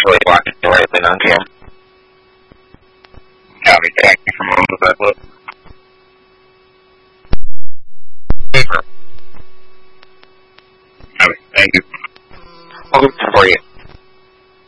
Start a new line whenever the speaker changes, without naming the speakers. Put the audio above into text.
really watching lately on cam.
Copy, thank you from home with that clip.
Paper.
Copy, thank you.
I'll look for you.